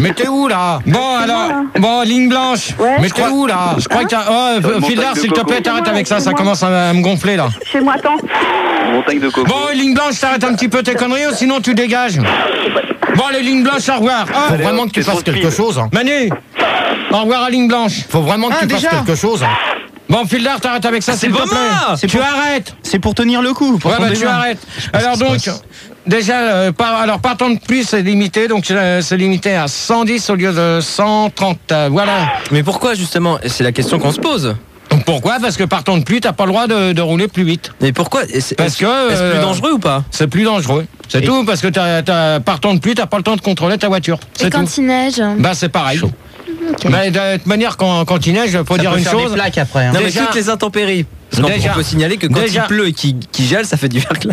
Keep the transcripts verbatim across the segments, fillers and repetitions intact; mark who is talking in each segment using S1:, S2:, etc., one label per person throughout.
S1: Mais t'es où là? Bon alors, bon ligne blanche.
S2: Ouais.
S1: Mais t'es où là? Je crois que t'as... Oh, Fildar, s'il te plaît, t'arrêtes avec ça, ça commence à me gonfler là.
S2: Chez moi, attends.
S3: Montagne de coco.
S1: Bon, ligne blanche, t'arrêtes un petit peu tes conneries, ou sinon tu dégages. Bon, les lignes blanches, au revoir. Ah, faut vraiment que tu fasses quelque chose. Hein. Manu, au revoir à ligne blanche. Faut vraiment que
S4: Ah,
S1: tu
S4: déjà
S1: fasses quelque chose. Hein. Bon, Fildar, t'arrêtes avec ça,
S4: Ah,
S1: s'il te
S4: c'est
S1: plaît.
S4: bon,
S1: Tu
S4: pour...
S1: arrêtes.
S4: C'est pour tenir le coup. Pour
S1: Ouais, bah, tu
S4: débat.
S1: arrêtes. Alors donc, déjà, euh, par, alors partant de plus, c'est limité, donc euh, c'est limité à cent dix au lieu de cent trente. Euh, voilà.
S5: Mais pourquoi justement? C'est la question qu'on se pose.
S1: Pourquoi? Parce que partant de pluie, t'as pas le droit de, de rouler plus vite.
S5: Mais pourquoi? Est-ce
S1: Parce que
S5: est-ce
S1: euh,
S5: plus dangereux ou pas?
S1: C'est plus dangereux. C'est
S5: Et...
S1: tout, parce que t'as, t'as, partant de pluie, t'as pas le temps de contrôler ta voiture. C'est
S6: Et quand
S1: tout.
S6: il neige?
S1: Bah c'est pareil.
S6: Okay.
S1: Bah, de toute manière, quand, quand il neige, faut
S4: Ça
S1: dire
S4: peut
S1: une
S4: faire
S1: chose.
S4: des plaques après. Hein.
S5: Non, mais
S1: Déjà-
S5: toutes les intempéries. Parce qu'on
S1: Déjà-
S5: peut signaler que quand
S1: déjà-
S5: il pleut et qu'il qu'il gèle, ça fait du verglas.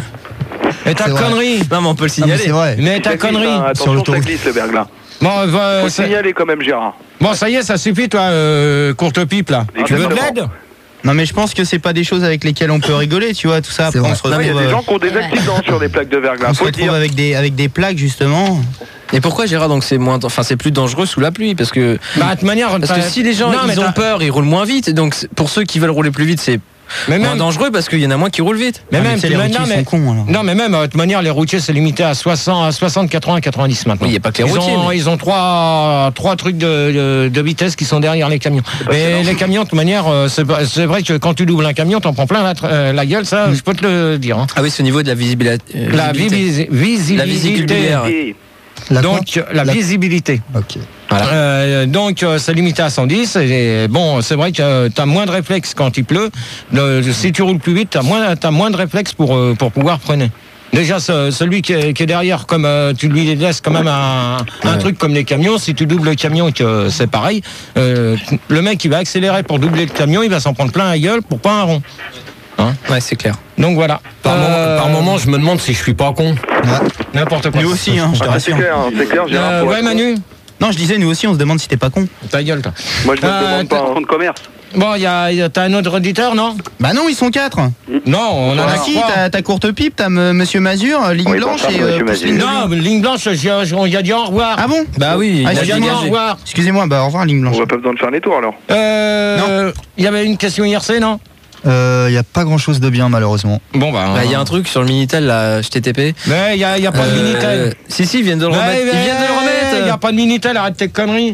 S1: Et ta
S7: C'est vrai.
S1: connerie.
S5: Non, mais on peut le signaler.
S7: C'est vrai.
S1: Mais ta
S3: Ça glisse,
S1: connerie.
S3: hein,
S7: Sur
S3: attention, ça
S7: l'autoroute.
S3: glisse le verglas.
S1: Bon, euh,
S3: Faut
S1: ça,
S3: signaler quand même, Gérard.
S1: bon, ça y est, ça suffit, toi, euh, courte pipe là.
S3: Ah,
S1: Tu veux de
S3: exactement.
S1: l'aide?
S4: Non, mais je pense que c'est pas des choses avec lesquelles on peut rigoler, tu vois, tout ça.
S7: C'est
S4: Après,
S7: vrai.
S4: on se
S3: Il
S4: retrouve,
S3: y a des
S4: euh,
S3: gens qui ont des accidents sur des plaques de verglas.
S4: on se
S3: Faut le
S4: retrouve
S3: dire.
S4: avec des avec des plaques justement.
S5: Et pourquoi Gérard, donc c'est moins, enfin c'est plus dangereux sous la pluie? Parce que
S1: Bah, de toute manière,
S5: parce que
S1: t'as-
S5: si les gens
S1: Non, mais
S5: ils ont
S1: t'as-
S5: peur, ils roulent moins vite. Et donc c'est- pour ceux qui veulent rouler plus vite, c'est
S1: mais
S5: moins
S1: même,
S5: dangereux parce qu'il y en a moins qui roulent vite.
S1: mais
S4: Ah,
S1: même,
S4: tu sais,
S1: tu-
S4: les
S1: mais
S4: routiers
S1: non,
S4: sont
S1: mais,
S4: cons alors.
S1: non, mais même, de toute manière, les routiers, c'est limité à soixante, à soixante, quatre-vingts, quatre-vingt-dix maintenant.
S5: Oui, il y a pas que les
S1: ils
S5: routiers,
S1: Ont,
S5: mais-
S1: Ils ont trois, trois trucs de, de, de vitesse qui sont derrière les camions. Et les camions, de toute manière, euh, c'est, pas- c'est vrai que quand tu doubles un camion, t'en prends plein la, tr- euh, la gueule, ça, je peux te le dire. Hein.
S5: Ah oui, c'est au niveau de la visibilité. euh,
S1: La
S5: visibilité.
S1: visi- visibilité.
S5: La visibilité.
S3: Et
S7: La
S1: Donc, la,
S7: La-
S1: visibilité.
S7: Ok.
S5: Voilà.
S1: Euh, donc, euh, c'est limité à cent dix. Et bon, c'est vrai que tu as moins de réflexes quand il pleut. Le- si tu roules plus vite, tu as moins, t'as moins de réflexes pour, euh, pour pouvoir freiner. Déjà, ce- celui qui est, qui est derrière, comme euh, tu lui laisses quand même un, un
S7: Ouais.
S1: truc comme les camions, si tu doubles le camion et que c'est pareil, euh, le mec, il va accélérer pour doubler le camion, il va s'en prendre plein la gueule pour pas un rond.
S5: Ouais, c'est clair.
S1: Donc voilà.
S8: Par,
S1: Euh,
S8: moment, par moment, je me demande si je suis pas con.
S1: N'importe quoi.
S4: Nous aussi, hein, je te
S3: Ah, c'est
S4: rassure.
S3: clair, hein, c'est clair, Gérard.
S1: Euh,
S3: pour
S1: ouais,
S3: être-
S1: Manu,
S4: Non, je disais, nous aussi, on se demande si t'es pas con.
S1: ta gueule, toi.
S3: Moi, je me
S1: Euh,
S3: demande pas.
S1: t'as-
S3: En fonds de commerce.
S1: Bon, il y a, y a- t'as un autre auditeur, non?
S4: Bah non, ils sont quatre.
S1: Non, on en
S4: T'en
S1: a
S4: as qui?
S1: trois.
S4: T'as t'as Courte Pipe, t'as M- Monsieur Mazur, euh, Ligne
S3: Oui,
S4: Blanche
S3: bonsoir,
S4: et
S3: Monsieur
S4: Pousseline
S3: Mazur.
S4: de
S1: Non,
S4: Lyon.
S1: ligne blanche, j'ai- on y a dit au revoir.
S4: Ah bon?
S5: Bah oui,
S4: Ah,
S5: il a
S4: excuse-moi,
S5: dégagé.
S1: au revoir.
S4: Excusez-moi, bah au revoir Ligne Blanche.
S3: On va pas besoin de faire les tours alors.
S1: Euh, il y avait une question I R C, non?
S7: Il n'y a pas grand chose de bien, malheureusement.
S1: Bon, bah.
S5: Bah, il y a un truc sur le Minitel, là, H T T P.
S1: Mais il y a, y a pas de
S5: Euh,
S1: Minitel.
S5: Si, si, ils viennent de le
S1: Ouais,
S5: remettre. Ils
S1: mais
S5: viennent de le remettre.
S1: Il n'y a pas de Minitel, arrête tes conneries.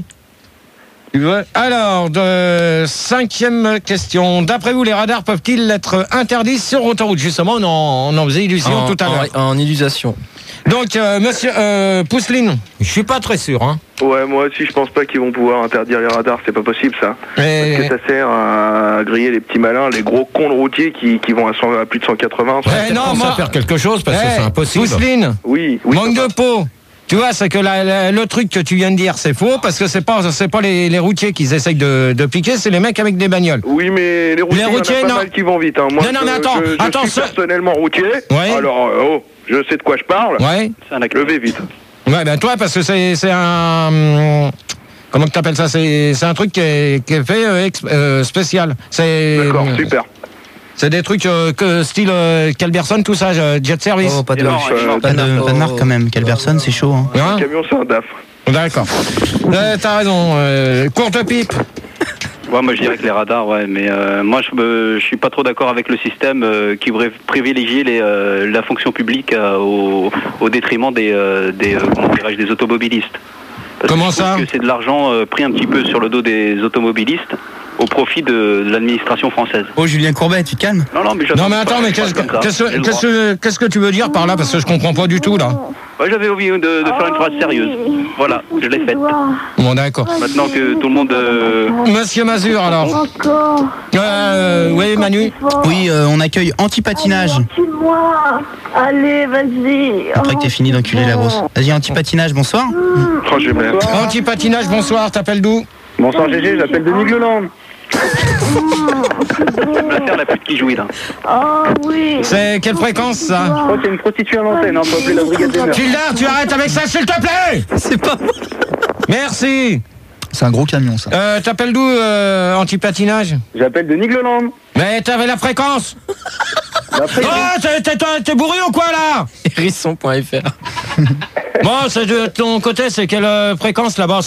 S1: Tu veux Alors, de cinquième question. D'après vous, les radars peuvent-ils être interdits sur autoroute? Justement, on en, on en faisait illusion
S5: En,
S1: tout à l'heure.
S5: en, en illusion.
S1: Donc, euh, monsieur euh, Pousseline, je suis pas très sûr. Hein.
S3: Ouais, moi aussi, je pense pas qu'ils vont pouvoir interdire les radars. C'est pas possible, ça.
S1: Mais-
S3: Parce que ça sert à griller les petits malins, les gros cons de routiers qui, qui vont à, cent- à plus de cent quatre-vingts.
S1: Eh, non,
S8: Pense
S1: moi...
S8: à faire quelque chose parce que
S1: Eh,
S8: c'est impossible.
S1: Pousseline,
S3: Oui, oui.
S1: manque de peau. Tu vois, c'est que la- la- le truc que tu viens de dire, c'est faux, parce que c'est pas, c'est pas les, les routiers qui essayent de, de piquer, c'est les mecs avec des bagnoles.
S3: Oui, mais les routiers,
S1: Les
S3: il y en a
S1: routiers,
S3: pas
S1: non.
S3: mal qui vont vite. Hein. Moi,
S1: Non, non,
S3: je,
S1: mais attends,
S3: je, je
S1: attends,
S3: suis
S1: ce-
S3: personnellement routier.
S1: Ouais.
S3: Alors, euh, oh, je sais de quoi je parle.
S1: Ouais.
S3: Levez vite.
S1: Ouais, ben toi, parce que c'est, c'est un. hum, Comment tu appelles ça? C'est, c'est un truc qui est, qui est fait euh, ex- euh, spécial. C'est,
S3: D'accord,
S1: hum,
S3: super.
S1: c'est des trucs euh, que style euh, Calberson, tout ça, euh, jet service.
S5: Oh, pas de
S3: Il est
S5: marque.
S3: mort, il est mort.
S4: Pas de, pas de marque quand même, quelle personne, c'est chaud. Hein.
S1: Hein
S3: Le camion, c'est un D A F.
S1: D'accord. Euh, t'as raison. euh, courte pipe.
S9: Ouais, moi je dirais que les radars, ouais, mais euh, moi je, me, je suis pas trop d'accord avec le système euh, qui voudrait privilégier les, euh, la fonction publique euh, au, au détriment des, euh, des, euh, comment dirais-je, des automobilistes. Parce
S1: Comment
S9: que je trouve
S1: ça
S9: que c'est de l'argent euh, pris un petit peu sur le dos des automobilistes au profit de, de l'administration française.
S4: Oh Julien Courbet, tu te calmes?
S9: Non, non, mais
S1: Non,
S9: j'attends
S1: mais
S9: pas,
S1: attends, mais
S9: je
S1: qu'est-ce
S9: parle
S1: que,
S9: comme ça,
S1: qu'est-ce,
S9: j'ai le
S1: qu'est-ce,
S9: droit.
S1: que- qu'est-ce que tu veux dire par là? Parce que je comprends pas du tout, là.
S9: Ouais, j'avais envie de, de faire une phrase sérieuse. Voilà, je l'ai faite.
S1: Bon, d'accord.
S9: Maintenant que tout le monde... euh,
S1: Monsieur Mazur, alors.
S2: Encore.
S1: Euh, oui, Manu.
S4: Oui, euh, on accueille anti-patinage.
S2: Tue-moi. Allez, vas-y.
S4: Après que t'aies fini d'enculer la grosse. Vas-y, anti-patinage, bonsoir.
S3: Oh, j'ai mal.
S1: Anti-patinage, bonsoir, t'appelles d'où?
S3: Bonsoir G G, j'appelle Denis Gleland.
S9: la faire la pute qui jouit, là.
S2: Oh oui.
S1: C'est quelle fréquence, ça?
S3: Je crois que c'est une prostituée à l'antenne, hein, faut appeler la brigade des mœurs.
S1: Gildard, tu arrêtes avec ça, s'il te plaît!
S5: C'est pas moi.
S1: Merci.
S7: C'est un gros camion, ça.
S1: Euh, t'appelles d'où, euh, anti-patinage?
S3: J'appelle Denis Gleland.
S1: Mais t'avais la fréquence?
S3: Après,
S1: Oh, t'es, t'es, t'es bourré ou quoi, là?
S5: Hérisson point F R.
S1: Bon, c'est de ton côté, c'est quelle euh, fréquence, là-bas?